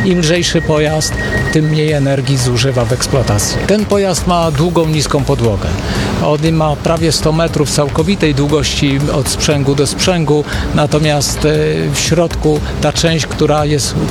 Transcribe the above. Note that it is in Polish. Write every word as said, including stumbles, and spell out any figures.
Im lżejszy pojazd, tym mniej energii zużywa w eksploatacji. Ten pojazd ma długą, niską podłogę. On ma prawie sto metrów całkowitej długości od sprzęgu do sprzęgu, natomiast w środku ta część, która jest